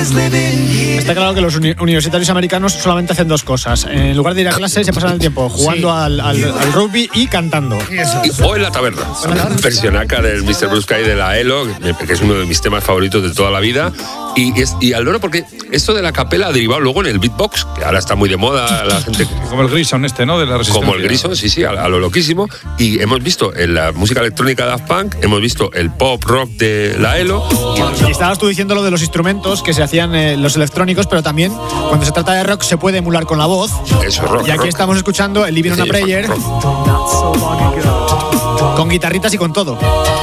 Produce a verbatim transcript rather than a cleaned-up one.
Está claro que los uni- universitarios americanos solamente hacen dos cosas. En lugar de ir a clase, se pasan el tiempo jugando sí. al, al, al rugby y cantando. Y, o en la taberna. Persionaca del mister Blue Sky de la ELO, que es uno de mis temas favoritos de toda la vida. Y, es, y al loro, porque esto de la capela ha derivado luego en el beatbox, que ahora está muy de moda, la gente. Como el Grison este, ¿no? De la Resistencia. Como el Grison, sí, sí, a, a lo loquísimo. Y hemos visto en la música electrónica de Daft Punk, hemos visto el pop rock de la ELO. Y estabas tú diciendo lo de los instrumentos que se hacían eh, los electrónicos, pero también cuando se trata de rock se puede emular con la voz. Eso es rock. Y aquí rock. estamos escuchando el Living on a Prayer con guitarritas y con todo.